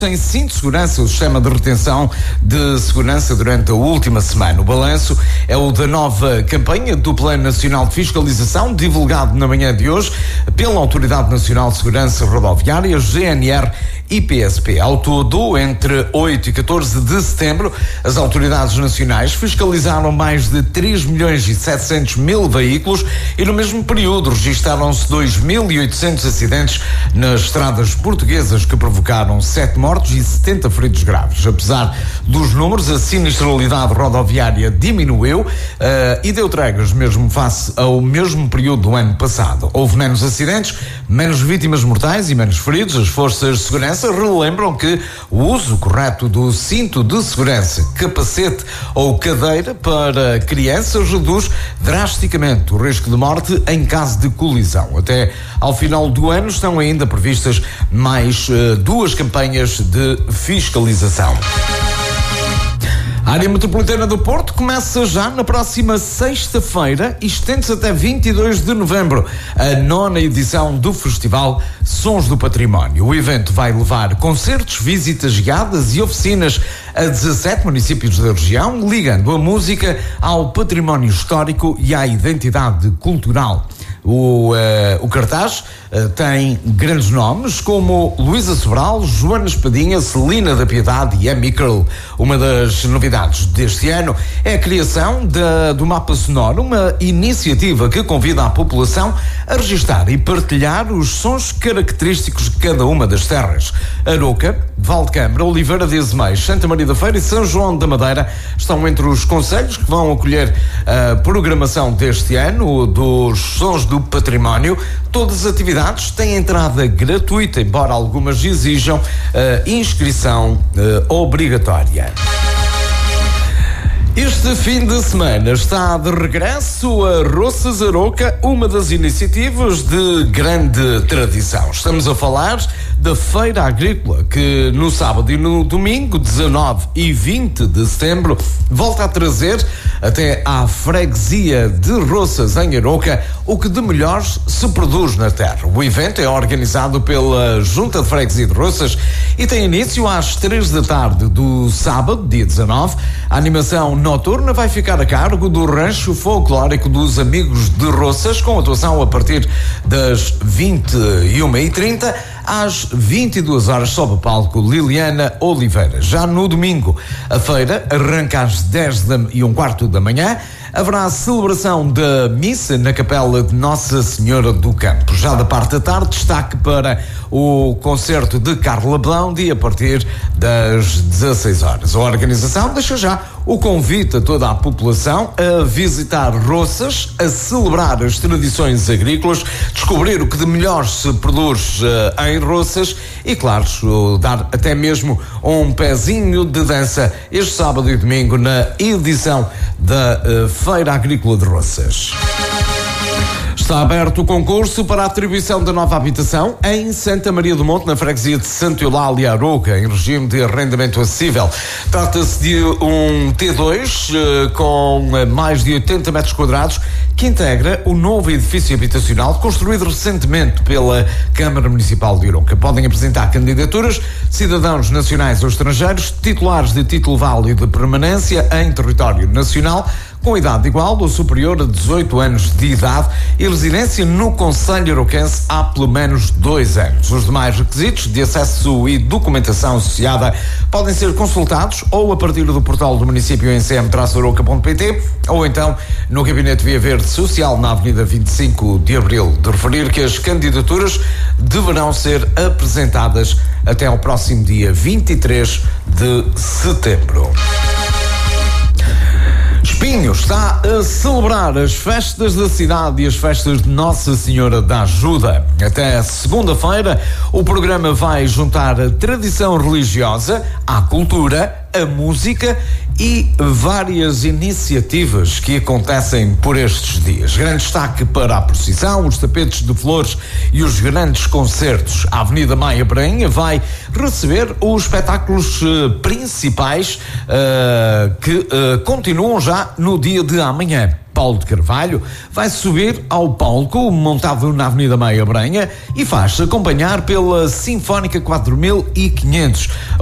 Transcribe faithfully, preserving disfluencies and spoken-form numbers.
Sem cinto de segurança, o sistema de retenção de segurança durante a última semana. O balanço é o da nova campanha do Plano Nacional de Fiscalização, divulgado na manhã de hoje pela Autoridade Nacional de Segurança Rodoviária, G N R e P S P. Ao todo, entre oito e catorze de setembro, as autoridades nacionais fiscalizaram mais de três milhões e setecentos mil veículos e no mesmo período registaram-se dois mil e oitocentos acidentes nas estradas portuguesas que provocaram sete mortes e setenta feridos graves. Apesar dos números, a sinistralidade rodoviária diminuiu uh, e deu tregas mesmo face ao mesmo período do ano passado. Houve menos acidentes, menos vítimas mortais e menos feridos. As forças de segurança relembram que o uso correto do cinto de segurança, capacete ou cadeira para crianças reduz drasticamente o risco de morte em caso de colisão. Até ao final do ano estão ainda previstas mais uh, duas campanhas de fiscalização. A área metropolitana do Porto começa já na próxima sexta-feira e estende-se até vinte e dois de novembro, a nona edição do Festival Sons do Património. O evento vai levar concertos, visitas guiadas e oficinas a dezassete municípios da região, ligando a música ao património histórico e à identidade cultural. O, uh, o cartaz uh, tem grandes nomes como Luísa Sobral, Joana Espadinha, Celina da Piedade e Amy Curl. Uma das novidades deste ano é a criação da, do Mapa Sonoro, uma iniciativa que convida a população a registar e partilhar os sons característicos de cada uma das terras. Aroca, Valdecambra, Oliveira de Azeméis, Santa Maria da Feira e São João da Madeira estão entre os concelhos que vão acolher a programação deste ano dos Sons do Património. Todas as atividades têm entrada gratuita, embora algumas exijam uh, inscrição uh, obrigatória. Este fim de semana está de regresso a Roças Aroca, uma das iniciativas de grande tradição. Estamos a falar da Feira Agrícola, que no sábado e no domingo, dezanove e vinte de setembro, volta a trazer até à freguesia de Roças, em Aroca, o que de melhor se produz na terra. O evento é organizado pela Junta de Freguesia de Roças e tem início às três da tarde do sábado, dia dezanove. A animação noturna vai ficar a cargo do Rancho Folclórico dos Amigos de Roças, com atuação a partir das vinte e uma e trinta às vinte e duas horas, sob o palco Liliana Oliveira. Já no domingo, a feira arranca às dez e um quarto da manhã. Haverá a celebração da missa na capela de Nossa Senhora do Campo. Já da parte da tarde, destaque para o concerto de Carla Blaundi a partir das dezasseis horas. A organização deixa já o convite a toda a população a visitar Roças, a celebrar as tradições agrícolas, descobrir o que de melhor se produz uh, em Roças e, claro, uh, dar até mesmo um pezinho de dança este sábado e domingo na edição da uh, Feira Agrícola de Roças. Está aberto o concurso para a atribuição da nova habitação em Santa Maria do Monte, na freguesia de Santa Eulália Aroca, em regime de arrendamento acessível. Trata-se de um T dois uh, com mais de oitenta metros quadrados que integra o novo edifício habitacional construído recentemente pela Câmara Municipal de Aroca. Podem apresentar candidaturas cidadãos nacionais ou estrangeiros, titulares de título válido de permanência em território nacional, com idade igual ou superior a dezoito anos de idade e residência no concelho aroquense há pelo menos dois anos. Os demais requisitos de acesso e documentação associada podem ser consultados ou a partir do portal do município em c m traço aroca ponto p t ou então no Gabinete Via Verde Social na Avenida vinte e cinco de Abril. De referir que as candidaturas deverão ser apresentadas até ao próximo dia vinte e três de setembro. Espinho está a celebrar as festas da cidade e as festas de Nossa Senhora da Ajuda. Até segunda-feira, o programa vai juntar a tradição religiosa à cultura, a música e várias iniciativas que acontecem por estes dias. Grande destaque para a procissão, os tapetes de flores e os grandes concertos. A Avenida Maia Prainha vai receber os espetáculos uh, principais uh, que uh, continuam já no dia de amanhã. Paulo de Carvalho, vai subir ao palco montado na Avenida Maia Branha e faz-se acompanhar pela Sinfónica quatro mil e quinhentos.